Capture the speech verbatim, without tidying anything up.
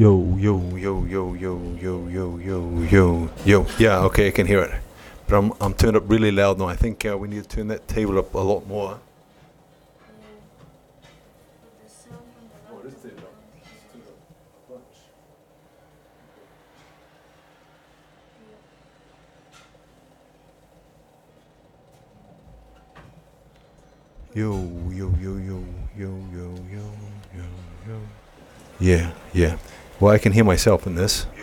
Yo, yo, yo, yo, yo, yo, yo, yo, yo, yo. Yeah, okay, I can hear it. But I'm, I'm turned up really loud now. I think uh, we need to turn that table up a lot more. Oh, it is turned up. It's turned up a bunch. Yo, yo, yo, yo, yo, yo, yo, yo, yo. Yeah, yeah. Well, I can hear myself in this.